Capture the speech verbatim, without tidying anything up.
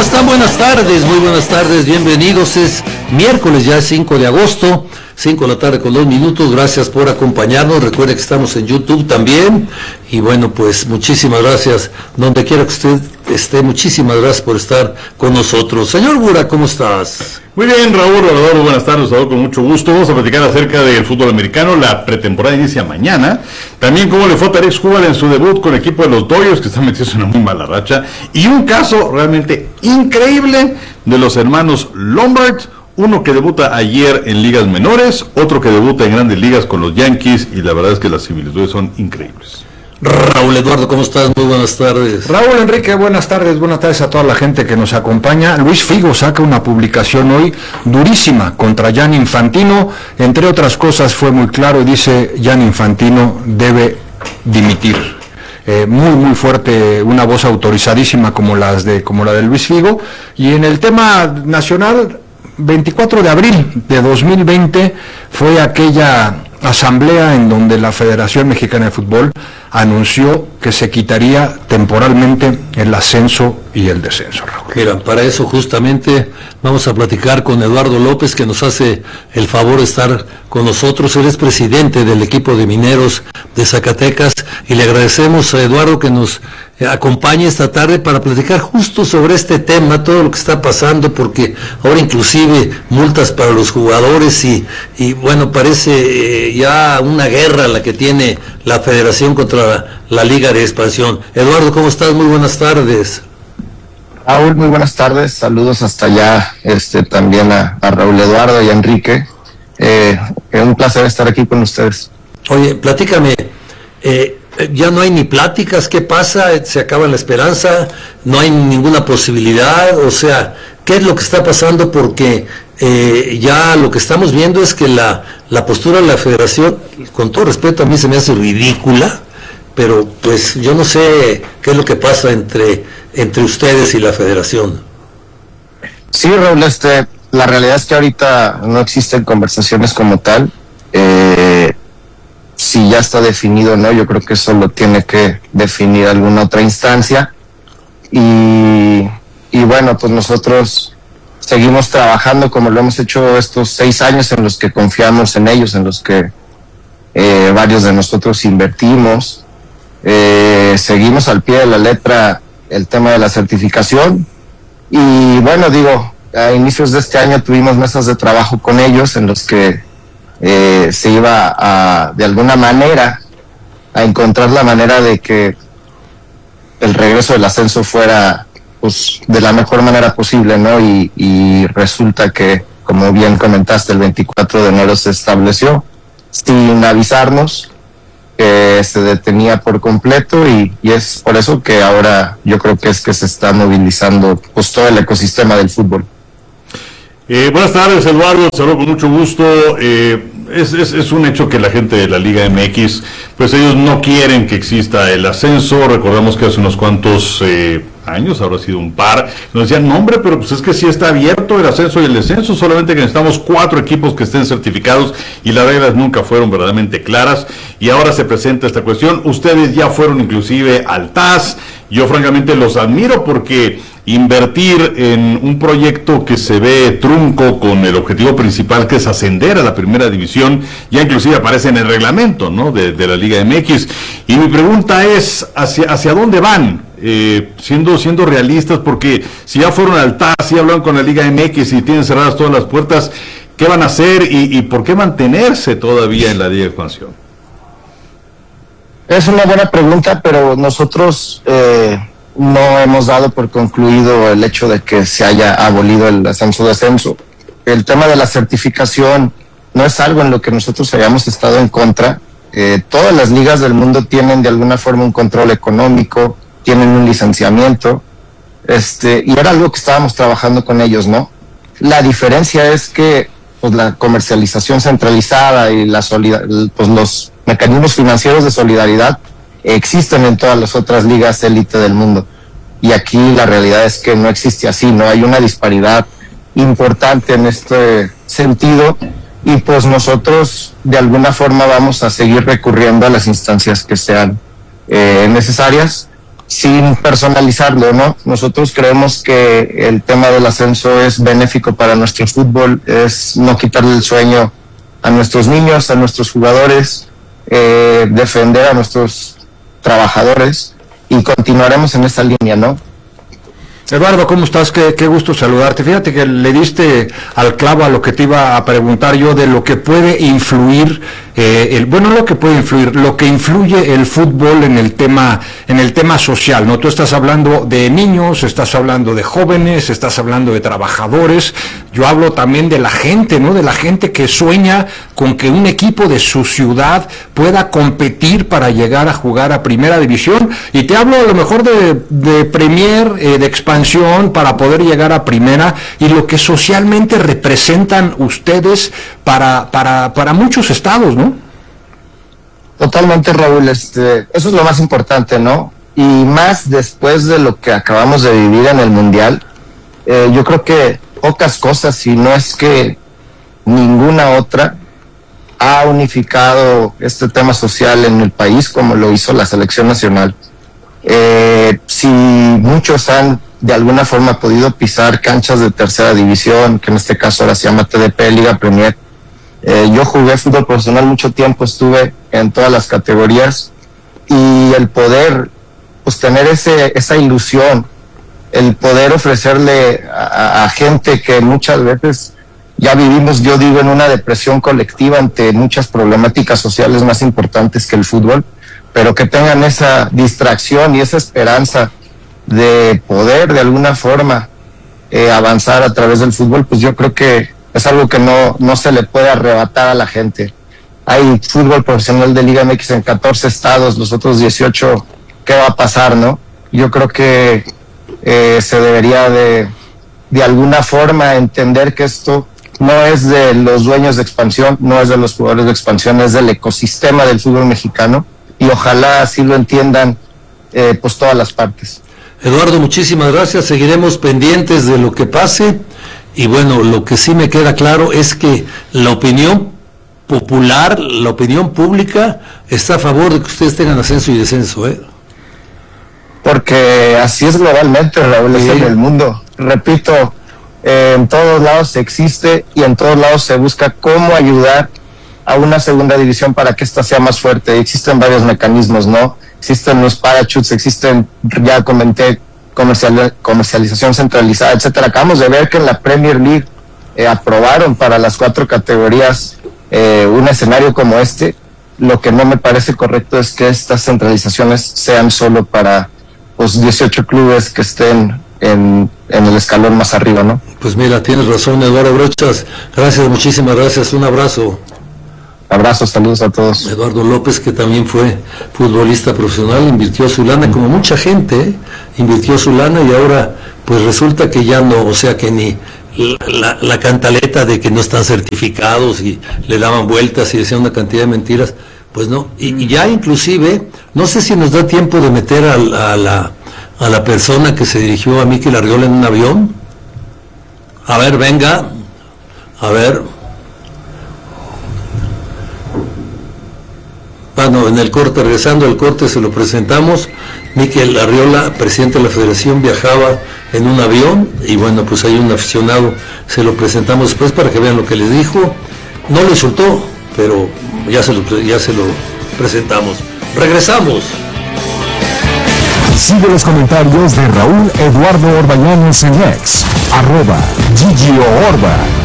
¿Cómo están? Buenas tardes, muy buenas tardes, bienvenidos. Es miércoles ya cinco de agosto, cinco de la tarde con dos minutos. Gracias por acompañarnos. Recuerde que estamos en YouTube también. Y bueno, pues muchísimas gracias. Donde quiera que usted esté, muchísimas gracias por estar con nosotros. Señor Gura, ¿cómo estás? Muy bien, Raúl, Raúl, buenas tardes, Raúl, con mucho gusto. Vamos a platicar acerca del fútbol americano. La pretemporada inicia mañana. También cómo le fue a Tarik Skubal en su debut con el equipo de los Dodgers, que están metidos en una muy mala racha. Y un caso realmente increíble de los hermanos Lombard. Uno que debuta ayer en ligas menores, otro que debuta en grandes ligas con los Yankees, y la verdad es que las similitudes son increíbles. Raúl Eduardo, ¿cómo estás? Muy buenas tardes. Raúl Enrique, buenas tardes, buenas tardes a toda la gente que nos acompaña. Luis Figo saca una publicación hoy durísima contra Gianni Infantino. Entre otras cosas fue muy claro, dice Gianni Infantino debe dimitir. Eh, muy muy fuerte, una voz autorizadísima como las de como la de Luis Figo. Y en el tema nacional, veinticuatro de abril de dos mil veinte fue aquella asamblea en donde la Federación Mexicana de Fútbol anunció que se quitaría temporalmente el ascenso y el descenso, Raúl. Mira, para eso justamente vamos a platicar con Eduardo López, que nos hace el favor de estar con nosotros. Él es presidente del equipo de mineros de Zacatecas, y le agradecemos a Eduardo que nos acompañe esta tarde para platicar justo sobre este tema, todo lo que está pasando, porque ahora inclusive multas para los jugadores y, y bueno, parece eh, ya una guerra la que tiene la Federación contra la, la Liga de Expansión. Eduardo, ¿cómo estás? Muy buenas tardes. Raúl, muy buenas tardes, saludos hasta allá, este, también a, a Raúl Eduardo y a Enrique. Eh, es un placer estar aquí con ustedes. Oye, platícame, eh, ya no hay ni pláticas, ¿qué pasa? ¿Se acaba la esperanza? ¿No hay ninguna posibilidad? O sea, ¿qué es lo que está pasando? Porque eh, ya lo que estamos viendo es que la, la postura de la Federación, con todo respeto, a mí se me hace ridícula, pero pues yo no sé qué es lo que pasa entre, entre ustedes y la Federación. Sí, Raúl, este, la realidad es que ahorita no existen conversaciones como tal. Eh, si ya está definido o no, yo creo que eso lo tiene que definir alguna otra instancia. Y, y bueno, pues nosotros seguimos trabajando como lo hemos hecho estos seis años en los que confiamos en ellos, en los que eh, varios de nosotros invertimos. Eh, seguimos al pie de la letra el tema de la certificación. Y bueno, digo, a inicios de este año tuvimos mesas de trabajo con ellos en los que eh, se iba a, de alguna manera, a encontrar la manera de que el regreso del ascenso fuera, pues, de la mejor manera posible, ¿no? Y, y resulta que, como bien comentaste, el veinticuatro de enero se estableció sin avisarnos que se detenía por completo, y, y es por eso que ahora yo creo que es que se está movilizando pues todo el ecosistema del fútbol. Eh, buenas tardes, Eduardo, saludo con mucho gusto. Eh, es, es, es un hecho que la gente de la Liga M X, pues ellos no quieren que exista el ascenso. Recordamos que hace unos cuantos eh, años, habrá sido un par, nos decían, no hombre, pero pues es que sí está abierto el ascenso y el descenso, solamente que necesitamos cuatro equipos que estén certificados, y las reglas nunca fueron verdaderamente claras, y ahora se presenta esta cuestión. Ustedes ya fueron inclusive al T A S. Yo francamente los admiro, porque invertir en un proyecto que se ve trunco con el objetivo principal, que es ascender a la primera división, ya inclusive aparece en el reglamento, ¿no?, de, de la Liga M X. Y mi pregunta es, ¿hacia, hacia dónde van? Eh, siendo siendo realistas, porque si ya fueron al T A S, si hablan con la Liga M X y tienen cerradas todas las puertas, ¿qué van a hacer y, y por qué mantenerse todavía en la Liga de Expansión? Es una buena pregunta, pero nosotros eh, no hemos dado por concluido el hecho de que se haya abolido el ascenso-descenso. El tema de la certificación no es algo en lo que nosotros hayamos estado en contra. Eh, todas las ligas del mundo tienen de alguna forma un control económico, tienen un licenciamiento, este, y era algo que estábamos trabajando con ellos, ¿no? La diferencia es que pues, la comercialización centralizada y la solida, pues, los mecanismos financieros de solidaridad existen en todas las otras ligas élite del mundo, y aquí la realidad es que no existe así, ¿no? Hay una disparidad importante en este sentido, y pues nosotros de alguna forma vamos a seguir recurriendo a las instancias que sean eh, necesarias. sin personalizarlo, ¿no? Nosotros creemos que el tema del ascenso es benéfico para nuestro fútbol, es no quitarle el sueño a nuestros niños, a nuestros jugadores, eh, defender a nuestros trabajadores, y continuaremos en esa línea, ¿no? Eduardo, ¿cómo estás? Qué, qué gusto saludarte. Fíjate que le diste al clavo a lo que te iba a preguntar yo de lo que puede influir, eh, el, bueno, lo que puede influir, lo que influye el fútbol en el tema, en el tema social, ¿no? Tú estás hablando de niños, estás hablando de jóvenes, estás hablando de trabajadores. Yo hablo también de la gente, ¿no? De la gente que sueña con que un equipo de su ciudad pueda competir para llegar a jugar a primera división. Y te hablo a lo mejor de, de Premier, eh, de expansión, para poder llegar a primera, y lo que socialmente representan ustedes para, para, para muchos estados, ¿no? Totalmente, Raúl, este, eso es lo más importante, ¿no? Y más después de lo que acabamos de vivir en el Mundial, eh, yo creo que pocas cosas, si no es que ninguna otra, ha unificado este tema social en el país como lo hizo la selección nacional. Eh, si muchos han de alguna forma podido pisar canchas de tercera división, que en este caso ahora se llama T D P, Liga Premier, eh, yo jugué fútbol profesional mucho tiempo, estuve en todas las categorías, y el poder pues tener ese esa ilusión, el poder ofrecerle a, a gente que muchas veces ya vivimos, yo digo, en una depresión colectiva ante muchas problemáticas sociales más importantes que el fútbol, pero que tengan esa distracción y esa esperanza de poder de alguna forma eh, avanzar a través del fútbol, pues yo creo que es algo que no, no se le puede arrebatar a la gente. Hay fútbol profesional de Liga M X en catorce estados, los otros dieciocho, ¿qué va a pasar, no? Yo creo que eh, se debería de, de alguna forma entender que esto no es de los dueños de expansión, no es de los jugadores de expansión, es del ecosistema del fútbol mexicano, y ojalá así lo entiendan eh, pues todas las partes. Eduardo, muchísimas gracias, seguiremos pendientes de lo que pase, y bueno, lo que sí me queda claro es que la opinión popular, la opinión pública está a favor de que ustedes tengan ascenso y descenso, ¿eh? Porque así es globalmente, Raúl, sí. Es en el mundo. Repito, eh, en todos lados existe y en todos lados se busca cómo ayudar a una segunda división para que ésta sea más fuerte. Existen varios mecanismos, ¿no? Existen los parachutes, existen, ya comenté, comercial, comercialización centralizada, etcétera. Acabamos de ver que en la Premier League eh, aprobaron para las cuatro categorías eh, un escenario como este. Lo que no me parece correcto es que estas centralizaciones sean solo para los dieciocho clubes que estén en, en el escalón más arriba, ¿no? Pues mira, tienes razón, Eduardo Brochas. Gracias, muchísimas gracias. Un abrazo. Abrazos, saludos a todos. Eduardo López, que también fue futbolista profesional, invirtió su lana, como mucha gente, ¿eh? invirtió su lana, y ahora pues resulta que ya no, o sea que ni la, la cantaleta de que no están certificados y le daban vueltas y decían una cantidad de mentiras, pues no, y, y ya inclusive, no sé si nos da tiempo de meter a, a, la, a la persona que se dirigió a Mikel Arriola en un avión. A ver, venga, a ver... Bueno, en el corte, regresando al corte, se lo presentamos. Mikel Arriola, presidente de la Federación, viajaba en un avión, y bueno, pues hay un aficionado, se lo presentamos después para que vean lo que les dijo. No lo insultó, pero ya se lo, ya se lo presentamos. Regresamos. Sigue los comentarios de Raúl Eduardo Orbañanos en X, arroba Gigio Orba.